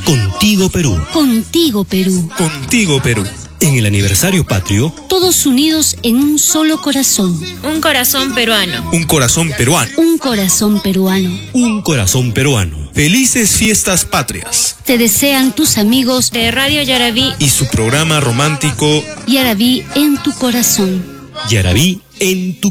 Contigo Perú. Contigo Perú. Contigo Perú. En el aniversario patrio, todos unidos en un solo corazón. Un corazón peruano. Un corazón peruano. Un corazón peruano. Un corazón peruano. Felices fiestas patrias. Te desean tus amigos de Radio Yarabí y su programa romántico Yarabí en tu corazón. Yarabí en tu